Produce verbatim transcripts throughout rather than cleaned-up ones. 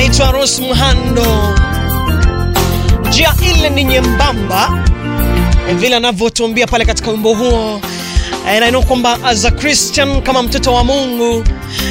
anaitwa Rose Muhando. Njia ile ni nyembamba, vile anavyotuambia pale katika wimbo huo. And I know kwamba as a Christian, kama mtoto wa Mungu,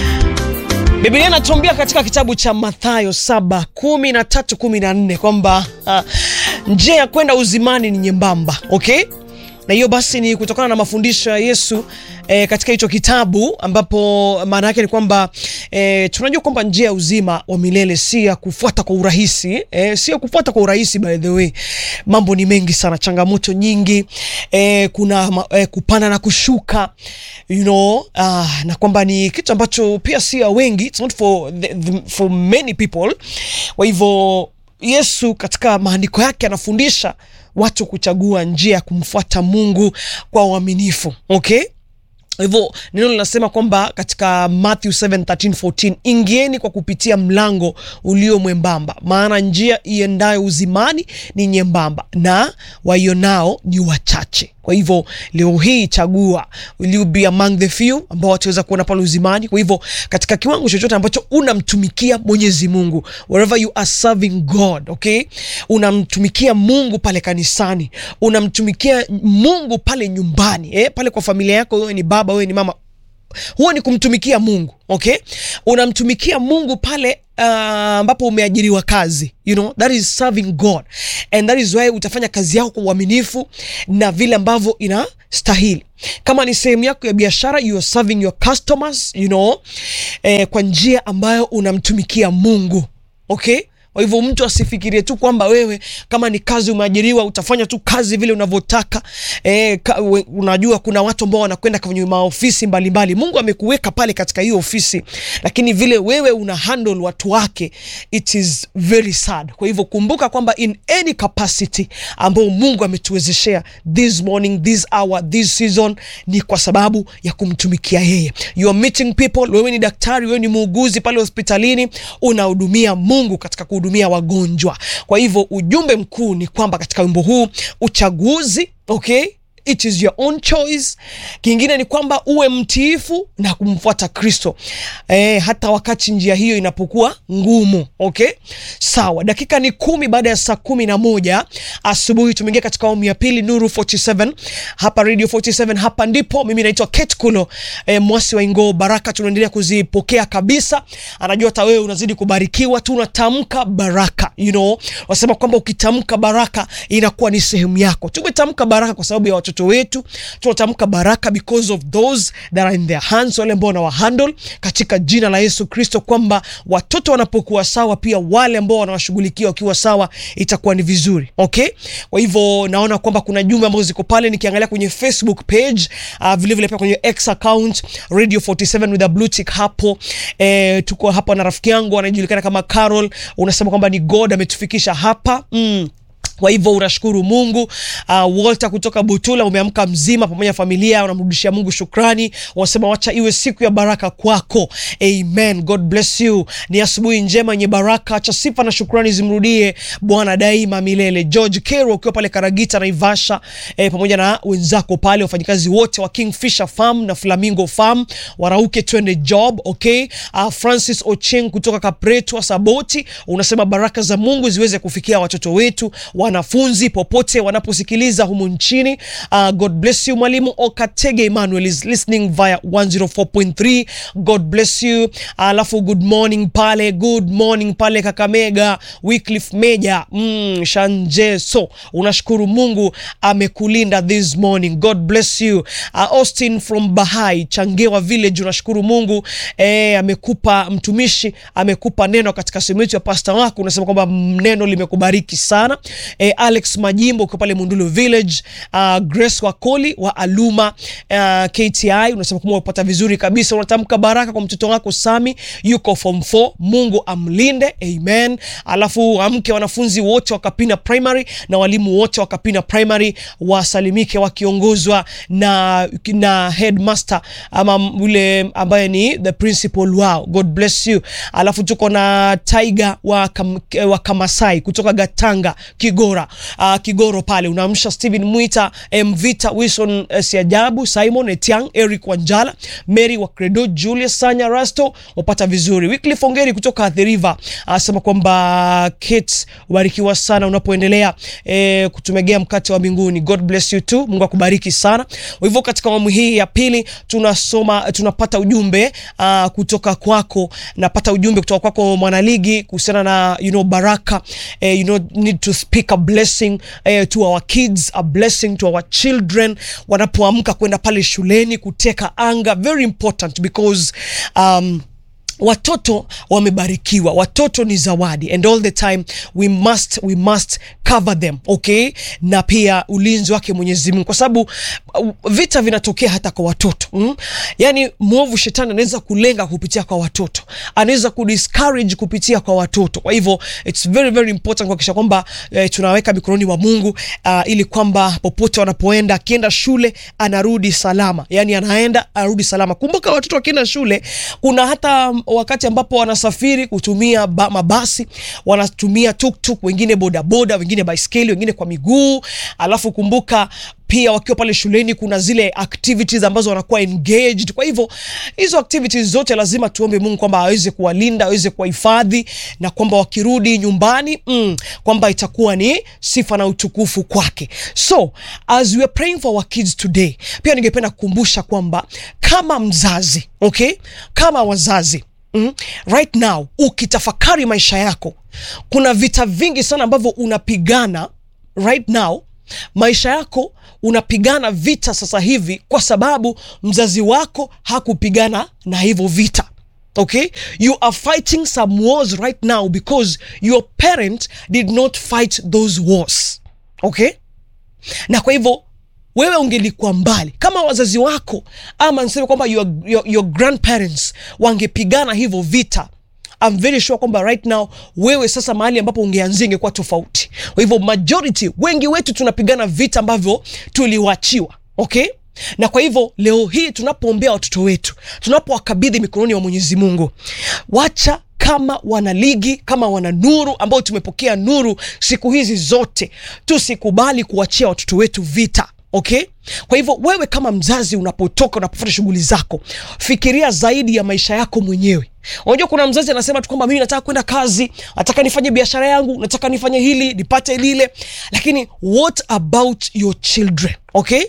Biblia inatuambia katika kitabu cha Mathayo saba kumi na tatu kumi na nne kwamba uh, njia ya kwenda uzimani ni nyembamba. Okay? Na hiyo basi ni kutokana na mafundisho ya Yesu eh, katika hicho kitabu, ambapo maana yake ni kwamba eh, tunajua kwamba njia ya uzima wa milele si ya kufuata kwa urahisi, eh, si ya kufuata kwa urahisi. By the way, mambo ni mengi sana, changamoto nyingi, eh, kuna eh, kupanda na kushuka, you know, uh, na kwamba ni kitu ambacho pia si ya wengi, it's not for the, the, for many people. Kwa hivyo Yesu katika maandiko yake anafundisha watu kuchagua njia ya kumfuata Mungu kwa uaminifu. Okay? Hivyo neno linasema kwamba katika Matthew seven thirteen fourteen, ingieni kwa kupitia mlango ulio mwembamba, maana njia iendayo uzimani ni nyembamba na waionao ni wachache. Kwa hivyo leo hii chagua, will you be among the few ambao wataweza kuona pale uzimani? Kwa hivyo katika kiwango chochote ambacho unamtumikia Mwenyezi Mungu, wherever you are serving God, okay? Unamtumikia Mungu pale kanisani, unamtumikia Mungu pale nyumbani, eh, pale kwa familia yako, wewe ni baba, wewe ni mama, huo ni kumtumikia Mungu. Okay? Unamtumikia Mungu pale ambapo uh, umeajiriwa kazi, you know, that is serving God, and that is why utafanya kazi yako kwa uaminifu na vile ambavyo inastahili. Kama ni sehemu yako ya biashara, you are serving your customers, you know, eh, kwa njia ambayo unamtumikia Mungu. Okay? Kwa hivyo mtu asifikirie tu kwamba wewe kama ni kazi umeajiriwa utafanya tu kazi vile unavyotaka. Eh, ka, we, unajua kuna watu ambao wanakwenda kwenye maofisi mbalimbali. Mungu amekuweka pale katika hiyo ofisi, lakini vile wewe una handle watu wake, it is very sad. Kwa hivyo kumbuka kwamba in any capacity ambao Mungu ametuwezeshea this morning, this hour, this season, ni kwa sababu ya kumtumikia yeye. You are meeting people. Wewe ni daktari, wewe ni muuguzi pale hospitalini, unahudumia Mungu katika kuhudumia wagonjwa. Kwa hivyo ujumbe mkuu ni kwamba katika wimbo huu uchaguzi, okay, it is your own choice. Kingine ni kwamba uwe mtiifu na kumfuata Kristo, eh, hata wakati njia hiyo inapokuwa ngumu. Okay? Sawa, dakika ni kumi baada ya saa kumi na moja asubuhi. Tumeingia katika awamu ya pili Nuru forty-seven hapa Radio forty-seven. Hapa ndipo mimi naitwa Kate Kulo, eh, mwasi wa Ingo baraka. Tunaendelea kuzipokea kabisa. Anajua hata wewe unazidi kubarikiwa. Tunatamka baraka, you know, wasema kwamba ukitamka baraka inakuwa ni sehemu yako. Tumetamka baraka kwa sababu ya watoto wetu, tunatamka baraka because of those that are in their hands, wale ambao wana handle, katika jina la Yesu Kristo, kwamba watoto wanapokuwa sawa, pia wale ambao wanawashughulikia wakiwa sawa, itakuwa ni vizuri. Okay? Kwa hivyo naona kwamba kuna jumbe ambazo ziko pale, nikiangalia kwenye Facebook page, uh, vile vile pia kwenye X account Radio forty-seven with a blue tick hapo. Eh, tuko hapa na rafiki yangu anajulikana kama Carol, unasema kwamba ni God ametufikisha hapa. Mm. Kwa hivyo unashukuru Mungu. uh, Walter kutoka Butula, umeamka mzima pamoja na familia, unamrudishia Mungu shukrani. Wasema wacha iwe siku ya baraka kwako. Amen. God bless you. Ni asubuhi njema yenye baraka. Acha sifa na shukrani zimrudie Bwana daima milele. George Kero ukiwa pale Karagita na Ivasha, eh, pamoja na wenzako pale, wafanyikazi wote wa Kingfisher Farm na Flamingo Farm, warauke twende job. Okay? uh, Francis Ocheng kutoka Kapreto Saboti, unasema baraka za Mungu ziweze kufikia watoto wetu, wanafunzi popote wanaposikiliza humu nchini. Uh, God bless you. Mwalimu Okatege Emmanuel is listening via one oh four point three. God bless you. Alafu uh, good morning pale, good morning pale Kakamega, Wycliffe Meja, mm, Shanje. So unashukuru Mungu amekulinda this morning. God bless you. Uh, Austin from Bahai, Changewa Village, unashukuru Mungu eh, amekupa mtumishi, amekupa neno katika sehemu ya pastor wako, unasema kwamba neno limekubariki sana. Eh, Alex Majimbo uko pale Mundulu Village. uh, Grace Wakoli wa Aluma, uh, K T I, unasema kwamba umepata vizuri kabisa. Unatamka baraka kwa mtoto wako Sami, yuko form four, Mungu amlinde. Amen. Alafu amke wanafunzi wote wa Kapina Primary na walimu wote wa Kapina Primary wasalimike, wakiongozwa na na headmaster ama yule ambaye ni the principal wao. God bless you. Alafu tuko na Tiger wa, Kam, wa Kamasai kutoka Gatanga Kigo Kigora, uh, Kigoro pale. Unaamsha Steven Mwita, Mvita, Wilson uh, Siajabu, Simon Etiang, Eric Wanjala, Mary wa Credo, Julius Sanya Rasto, wapata vizuri. Weekly Fongeri kutoka The River asema kwamba kids ubarikiwa sana unapoendelea eh, kutumegea mkate wa mbinguni. God bless you too. Mungu akubariki sana. Hivyo katika awamu hii ya pili tunasoma tunapata ujumbe uh, kutoka kwako, napata ujumbe kutoka kwako mwanaligi kuhusiana na you know baraka, eh, you know need to speak a blessing eh, to our kids, a blessing to our children wanapoamka kwenda pale shuleni kuteka anga. Very important because um watoto wamebarikiwa, watoto ni zawadi, and all the time we must we must cover them, okay, na pia ulinzi wake Mwenyezi Mungu, kwa sababu vita vinatokea hata kwa watoto mm? Yani mwovu shetani anaweza kulenga kupitia kwa watoto, anaweza kudiscourage kupitia kwa watoto. Kwa hivyo it's very very important kuhakikisha kwamba eh, tunaweka mikononi mwa Mungu uh, ili kwamba popote wanapoenda, akienda shule anarudi salama, yani anaenda arudi salama. Kumbuka watoto wakienda shule, kuna hata wakati ambapo wanasafiri kutumia ba, mabasi, wanatumia tuk-tuk, wengine boda boda, wengine baiskeli, wengine kwa miguu. Alafu kumbuka pia wakiwa pale shuleni kuna zile activities ambazo wanakuwa engaged. Kwa hivyo hizo activities zote lazima tuombe Mungu kwamba aweze kuwalinda, aweze kuwahifadhi, na kwamba wakirudi nyumbani mm, kwamba itakuwa ni sifa na utukufu kwake. So as we are praying for our kids today, pia ningependa kukumbusha kwamba kama mzazi, okay, kama wazazi Mm, right now ukitafakari maisha yako, kuna vita vingi sana ambavyo unapigana right now. Maisha yako unapigana vita sasa hivi kwa sababu mzazi wako hakupigana na hivyo vita. Okay, you are fighting some wars right now because your parent did not fight those wars. Okay, na kwa hivyo wewe ungelikuwa mbali kama wazazi wako, ama niseme kwamba your, your, your grandparents wangepigana hivyo vita. I'm very sure kwamba right now wewe sasa mahali ambapo ungeanzia ingekuwa tofauti. Kwa hivyo majority, wengi wetu tunapigana vita ambavyo tuliwachiwa. Okay, na kwa hivyo leo hii tunapoombea watoto wetu, tunapowakabidhi mikononi mwa Mwenyezi Mungu, wacha kama wanaligi, kama wana nuru ambao tumepokea nuru siku hizi zote, tusikubali kuachia watoto wetu vita. Okay, kwa hivyo wewe kama mzazi unapotoka, unapofanya shughuli zako, fikiria zaidi ya maisha yako mwenyewe. Unajua kuna mzazi anasema tu kwamba mimi nataka kwenda kazi, nataka nifanye biashara yangu, nataka nifanye hili, nipate lile, lakini what about your children? Okay,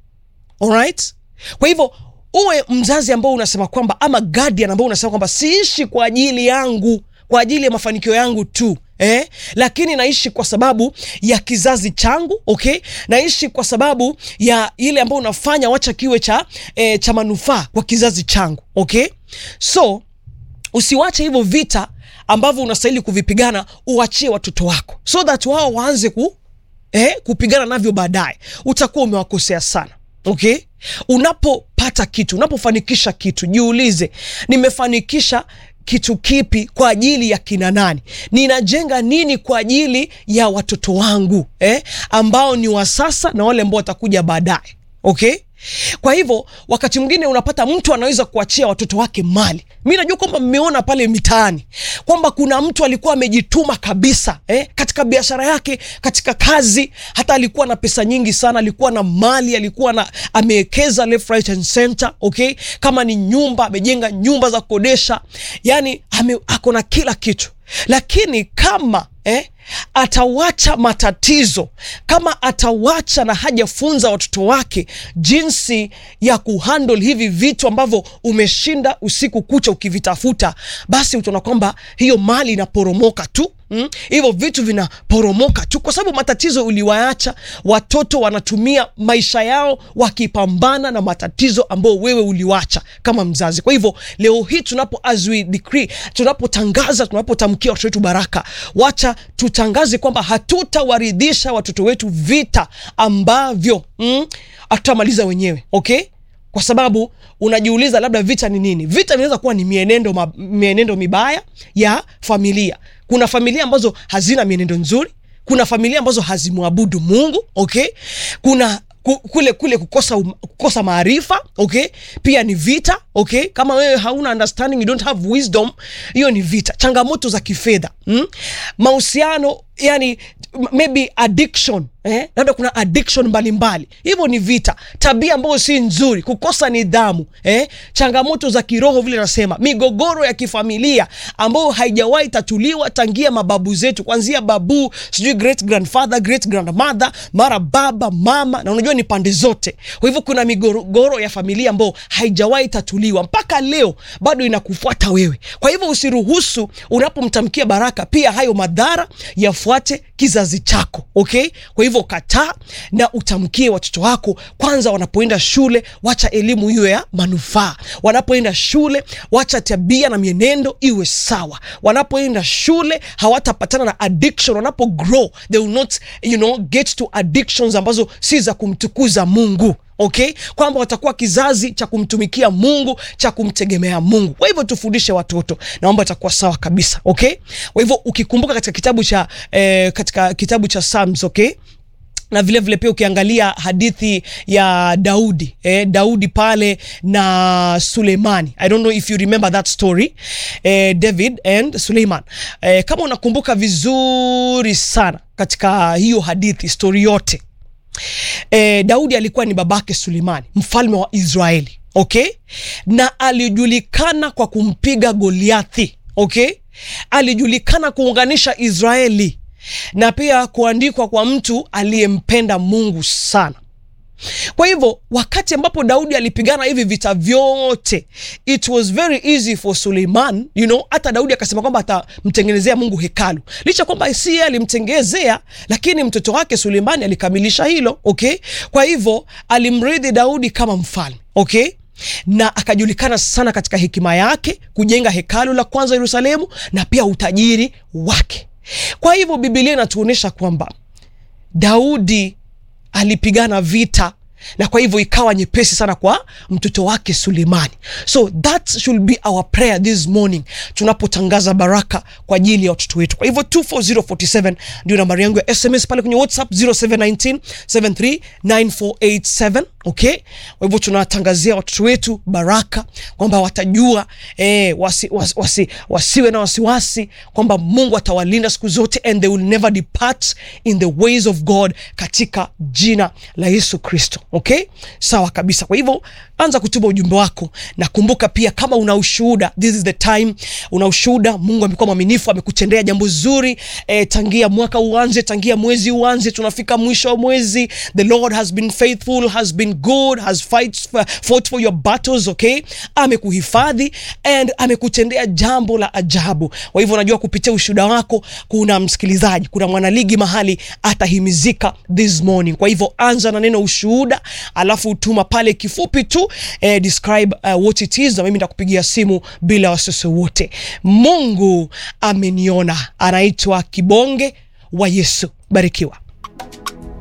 alright. Kwa hivyo uwe mzazi ambao unasema kwamba, ama guardian ambao unasema kwamba siishi kwa ajili yangu, kwa ajili ya mafanikio yangu tu, eh, lakini naishi kwa sababu ya kizazi changu. Okay, naishi kwa sababu ya ile ambayo unafanya, wacha kiwe cha eh, cha manufaa kwa kizazi changu. Okay, so usiwache hivyo vita ambavyo unastahili kuvipigana uachie watoto wako, so that wao waanze ku eh, kupigana navyo baadaye. Utakuwa umewakosea sana. Okay, unapopata kitu, unapofanikisha kitu, jiulize, nimefanikisha kitu kipi kwa ajili ya kina nani? Ninajenga nini kwa ajili ya watoto wangu eh, ambao ni wa sasa na wale ambao watakuja baadaye. Okay, kwa hivyo wakati mwingine unapata mtu anaweza kuachia watoto wake mali. Mimi najua kwamba mmeona pale mitaani kwamba kuna mtu alikuwa amejituma kabisa eh, katika biashara yake, katika kazi, hata alikuwa na pesa nyingi sana, alikuwa na mali, alikuwa na amewekeza left right and center. Okay, kama ni nyumba, amejenga nyumba za kodesha, yani ame, ako na kila kitu. Lakini kama eh, atawacha matatizo, kama atawacha na hajafunza watoto wake jinsi ya kuhandle hivi vitu ambavyo umeshinda usiku kucha ukivitafuta, basi utaona kwamba hiyo mali inaporomoka tu. Mm? Hivyo vitu vinaporomoka tu kwa sababu matatizo uliwaacha. Watoto wanatumia maisha yao wakipambana na matatizo ambao wewe uliwacha kama mzazi. Kwa hivyo leo hii tunapo as we decree, tunapotangaza, tunapotamkia watoto wetu baraka, wacha tutangaze kwamba hatutawaridhisha watoto wetu vita ambavyo mm, hatutamaliza wenyewe. Okay, kwa sababu unajiuliza labda vita ni nini? Vita inaweza kuwa ni mienendo ma, mienendo mibaya ya familia. Kuna familia ambazo hazina mienendo nzuri, kuna familia ambazo hazimuabudu Mungu. Okay, kuna kule kule kukosa um, kukosa maarifa. Okay, pia ni vita. Okay, kama wewe hauna understanding, you don't have wisdom, hiyo ni vita. Changamoto za kifedha, mm? Mahusiano yani maybe addiction, eh, labda kuna addiction mbalimbali. Hivyo ni vita, tabia ambayo si nzuri, kukosa nidhamu, eh, changamoto za kiroho vile nasema, migogoro ya kifamilia ambayo haijawahi tatuliwa tangia mababu zetu, kuanzia babu, sijui great grandfather, great grandmother, mara baba, mama, na unajua ni pande zote. Kwa hivyo kuna migogoro ya familia ambayo haijawahi tatuliwa mpaka leo bado inakufuata wewe. Kwa hivyo usiruhusu unapomtamkia baraka pia hayo madhara yafuate kizazi chako, okay? Kwa hivyo kataa na utamkie watoto wako kwanza wanapoenda shule, wacha elimu iwe ya manufaa. Wanapoenda shule, wacha tabia na mienendo iwe sawa. Wanapoenda shule, hawatapatana na addiction. Wanapo grow, they will not, you know, get to addictions ambazo si za kumtukuza Mungu. Okay, kwamba watakuwa kizazi cha kumtumikia Mungu, cha kumtegemea Mungu. Kwa hivyo tufundishe watoto, naomba itakuwa sawa kabisa. Okay, kwa hivyo ukikumbuka katika kitabu cha eh, katika kitabu cha Psalms, okay, na vile vile pia ukiangalia hadithi ya Daudi, eh, Daudi pale na Suleimani. I don't know if you remember that story, eh, David and Suleiman. Eh, kama unakumbuka vizuri sana katika hiyo hadithi, story yote, Eh, Daudi alikuwa ni babake Suleimani, mfalme wa Israeli, okay? Na alijulikana kwa kumpiga Goliathi, okay? Alijulikana kuunganisha Israeli, na pia kuandikwa kwa mtu aliyempenda Mungu sana. Kwa hivyo wakati ambapo Daudi alipigana hivi vita vyote, it was very easy for Suleiman, you know, hata Daudi akasema kwamba atamtengenezea Mungu hekalu. Licha kwamba si yeye alimtengezea, lakini mtoto wake Suleiman alikamilisha hilo, okay? Kwa hivyo alimrithi Daudi kama mfalme, okay? Na akajulikana sana katika hekima yake kujenga hekalu la kwanza Yerusalemu, na pia utajiri wake. Kwa hivyo Biblia inatuonyesha kwamba Daudi alipigana vita, na kwa hivyo ikawa nyepesi sana kwa mtoto wake Suleimani. So that should be our prayer this morning, tunapotangaza baraka kwa ajili ya watoto wetu. Kwa hivyo two four zero four seven ndio nambari yangu ya S M S, pale kwenye WhatsApp zero seven one nine seven three nine four eight seven, okay? Kwa hivyo tunatangazia watoto wetu baraka, kwamba watajua eh, wasi, wasi, wasi, wasiwe na wasiwasi, kwamba Mungu atawalinda siku zote, and they will never depart in the ways of God, katika jina la Yesu Kristo. Okay, sawa kabisa. Kwa hivyo anza kutuma ujumbe wako, na kumbuka pia kama una ushuhuda, this is the time. Una ushuhuda, Mungu amekuwa mwaminifu, amekutendea jambo zuri, eh, tangia mwaka uanze, tangia mwezi uanze, tunafika mwisho wa mwezi. The Lord has been faithful, has been good, has fight for, fought for your battles, okay? Amekuhifadhi and amekutendea jambo la ajabu. Kwa hivyo unajua kupitia ushuhuda wako kuna msikilizaji, kuna mwanaligi mahali atahimizika this morning. Kwa hivyo anza na neno ushuhuda, alafu utuma pale kifupi tu, eh, describe uh, what it is, na mimi nitakupigia simu bila wasiwasi wote. Mungu ameniona. Anaitwa Kibonge wa Yesu. Barikiwa.